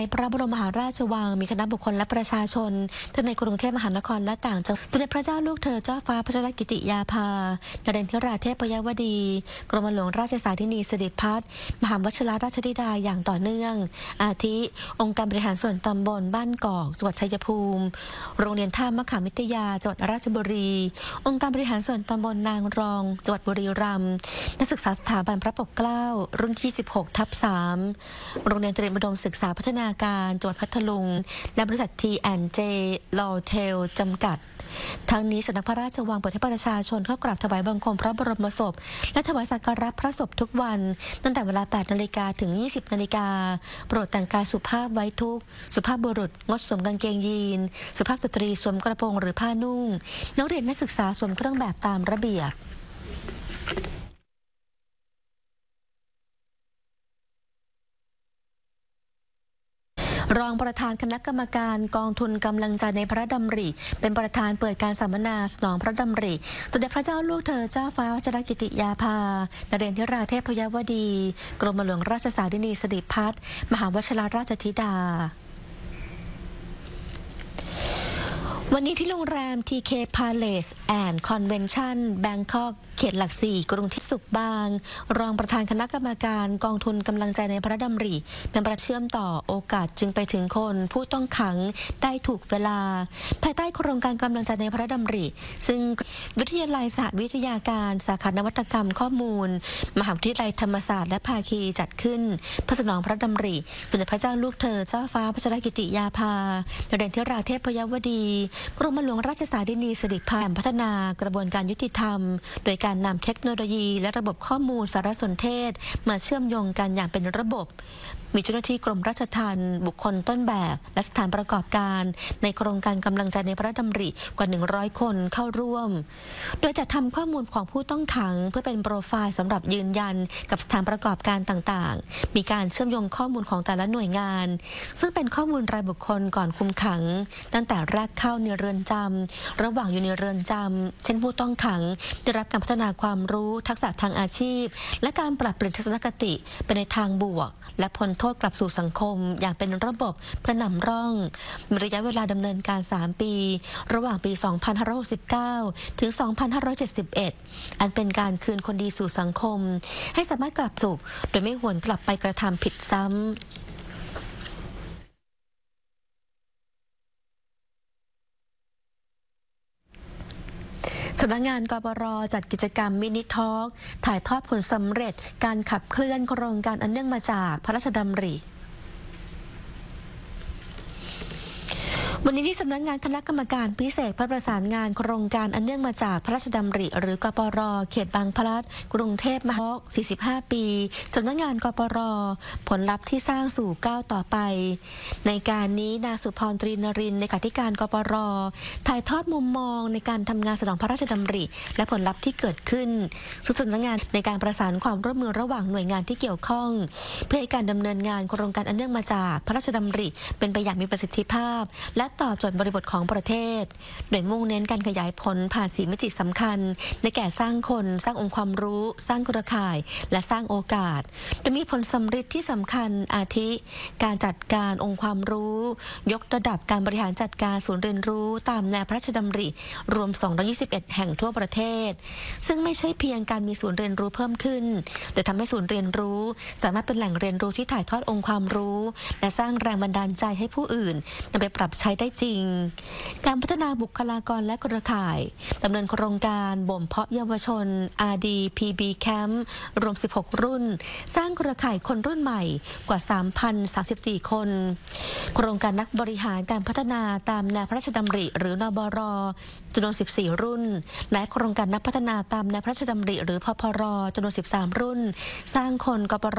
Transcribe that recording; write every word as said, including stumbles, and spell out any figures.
พระบรมมหาราชวังมีคณะบุคคลและประชาชนทั้งในกรุงเทพมหานครและต่างจังหวัดสมเด็จพระเจ้าลูกเธอเจ้าฟ้าพัชรกิติยาภานเรนทิราเทพยวดีกรมหลวงราชสาธินีสิริพัฒน์มหาวชิรราชธิดาอย่างต่อเนื่องอาทิองค์การบริหารส่วนตำบลบ้านกอกจังหวัดชัยภูมิโรงเรียนท่ามะขามวิทยาจังหวัดราชบุรีองค์การบริหารส่วนตำบลนางรองจังหวัดบุรีรัมย์นักศึกษาสถาบันพระปกเกล้ารุ่นที่สิบหกทับสามโรงเรียนเตรียมอุดมศึกษาพัฒนาการจังหวัดพัทลุงและบริษัท ที แอนด์ เจ Lawtel จำกัดทั้งนี้สำนักพระราชวังเปิดให้ประชาชนเข้ากราบถวายบังคมพระบรมศพและถวายสักการะพระศพทุกวันตั้งแต่เวลา แปดนาฬิกา ถึง ยี่สิบนาฬิกาโปรดแต่งกายสุภาพไว้ทุกข์สุภาพบุรุษงดสวมกางเกงยีนสุภาพสตรีสวมกระโปรงหรือผ้านุ่งนักเรียนนักศึกษาสวมเครื่องแบบตามระเบียบรองประธานคณะกรรมการกองทุนกำลังใจในพระดำริเป็นประธานเปิดการสัมมนาสนองพระดำริสมเด็จพระเจ้าลูกเธอเจ้าฟ้าพัชรกิติยาภานเรนทิราเทพยวดีกรมหลวงราชสาธินีสิริพัฒน์มหาวชิรราชธิดาวันนี้ที่โรงแรม ที เค Palace and Convention Bangkok เขตหลักสี่กรุงเทพสุขบางรองประธานคณะกรรมการกองทุนกำลังใจในพระดำริเป็นประเชื่อมต่อโอกาสจึงไปถึงคนผู้ต้องขังได้ถูกเวลาภายใต้โครงการกำลังใจในพระดำริซึ่งวิทยาลัยสหวิทยาการสาขานวัตกรรมข้อมูลมหาวิทยาลัยธรรมศาสตร์และภาคีจัดขึ้นเพื่อสนองพระดำริสมเด็จพระเจ้าลูกเธอเจ้าฟ้าพัชรกิติยาภานเรนทิราเทพยวดีกรมหลวงราชสาธินีสิริพัฒน์พัฒนากระบวนการยุติธรรมโดยการนำเทคโนโลยีและระบบข้อมูลสารสนเทศมาเชื่อมโยงกันอย่างเป็นระบบมีเจ้าหน้าที่กรมราชทัณฑ์บุคคลต้นแบบและสถานประกอบการในโครงการกำลังใจในพระดำริกว่าหนึ่งร้อยคนเข้าร่วมโดยจะทำข้อมูลของผู้ต้องขังเพื่อเป็นโปรไฟล์สำหรับยืนยันกับสถานประกอบการต่างๆมีการเชื่อมโยงข้อมูลของแต่ละหน่วยงานซึ่งเป็นข้อมูลรายบุคคลก่อนคุมขังตั้งแต่แรกเข้าในเรือนจำระหว่างอยู่ในเรือนจำเช่นผู้ต้องขังได้รับการพัฒนาความรู้ทักษะทางอาชีพและการปรับเปลี่ยนทัศนคติไปในทางบวกและพ้นโทษกลับสู่สังคมอย่างเป็นระบบเพื่อนำร่องมีระยะเวลาดำเนินการสามปีระหว่างปีสองพันห้าร้อยหกสิบเก้าถึงสองพันห้าร้อยเจ็ดสิบเอ็ดอันเป็นการคืนคนดีสู่สังคมให้สามารถกลับสู่โดยไม่หวนกลับไปกระทำผิดซ้ำสำนักงานกปร.จัดกิจกรรมมินิทอล์กถ่ายทอดผลสำเร็จการขับเคลื่อนโครงการอันเนื่องมาจากพระราชดำริวันนี้ที่สำนักงานคณะกรรมการพิเศษเพื่อประสานงานโครงการอันเนื่องมาจากพระราชดำริหรือกปร.เขตบางพลัดกรุงเทพมหานครสี่สิบห้าปีสำนักงานกปร.ผลลัพธ์ที่สร้างสู่ก้าวต่อไปในการนี้นางสุพรตรีนรินทร์เลขาธิการกปร.ถ่ายทอดมุมมองในการทำงานสนองพระราชดำริและผลลัพธ์ที่เกิดขึ้นซึ่งสำนักงานในการประสานความร่วมมือระหว่างหน่วยงานที่เกี่ยวข้องเพื่อให้การดำเนินงานโครงการอันเนื่องมาจากพระราชดำริเป็นไปอย่างมีประสิทธิภาพและตอบโจทย์บริบทของประเทศโดยมุ่งเน้นการขยายผลผ่านสี่มิติสำคัญในแก่สร้างคนสร้างองค์ความรู้สร้างเครือข่ายและสร้างโอกาสโดยมีผลสำเร็จที่สำคัญอาทิการจัดการองค์ความรู้ยกระดับการบริหารจัดการศูนย์เรียนรู้ตามแนวพระราชดำริรวมสองร้อยยี่สิบเอ็ดแห่งทั่วประเทศซึ่งไม่ใช่เพียงการมีศูนย์เรียนรู้เพิ่มขึ้นแต่ทำให้ศูนย์เรียนรู้สามารถเป็นแหล่งเรียนรู้ที่ถ่ายทอดองค์ความรู้และสร้างแรงบันดาลใจให้ผู้อื่นนำไปปรับใช้ได้จริงการพัฒนาบุคลากรและเครือข่ายดำเนินโครงการบ่มเพาะเยาวชน อาร์ ดี พี บี Camp รวมสิบหกรุ่นสร้างเครือข่ายคนรุ่นใหม่กว่า สามพันสามสิบสี่ คนโครงการนักบริหารการพัฒนาตามแนวพระราชดำริหรือนบร.จำนวนสิบสี่รุ่นและโครงการนักพัฒนาตามแนวพระราชดำริหรือพพร.จำนวนสิบสามรุ่นสร้างคนกปร